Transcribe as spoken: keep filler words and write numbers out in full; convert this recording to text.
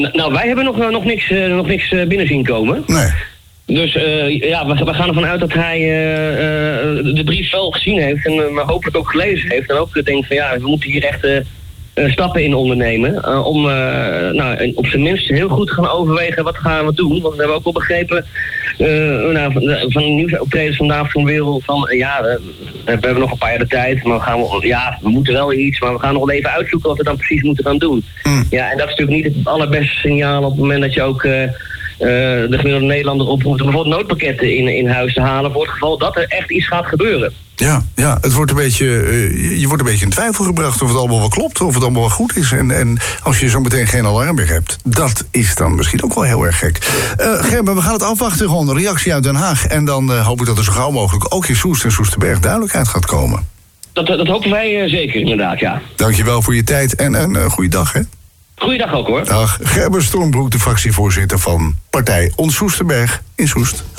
Nou, wij hebben nog, uh, nog niks, uh, nog niks uh, binnen zien komen. Nee. Dus uh, ja, we, we gaan ervan uit dat hij uh, uh, de brief wel gezien heeft en uh, hopelijk ook gelezen heeft. En ook denkt van ja, we moeten hier echt uh, uh, stappen in ondernemen. Uh, om uh, nou, op zijn minst heel goed te gaan overwegen wat gaan we doen. Want we hebben ook wel begrepen uh, nou, van, van de nieuwsoptredens vandaag van Wil van uh, ja, we, we hebben nog een paar jaar de tijd. Maar we, gaan, ja, we moeten wel iets, maar we gaan nog wel even uitzoeken wat we dan precies moeten gaan doen. Mm. Ja, en dat is natuurlijk niet het allerbeste signaal op het moment dat je ook Uh, Uh, de gemiddelde Nederlander oproept om bijvoorbeeld noodpakketten in, in huis te halen voor het geval dat er echt iets gaat gebeuren. Ja, ja, het wordt een beetje, uh, je wordt een beetje in twijfel gebracht of het allemaal wel klopt, of het allemaal wel goed is. En, en als je zo meteen geen alarm meer hebt, dat is dan misschien ook wel heel erg gek. Uh, Gerben, we gaan het afwachten, gewoon een reactie uit Den Haag. En dan uh, hoop ik dat er zo gauw mogelijk ook in Soest en Soesterberg duidelijkheid gaat komen. Dat, dat hopen wij uh, zeker, inderdaad, ja. Dankjewel voor je tijd en een uh, goede dag, hè. Goeiedag ook, hoor. Dag, Gerben Stormbroek, de fractievoorzitter van partij Ons Soesterberg in Soest.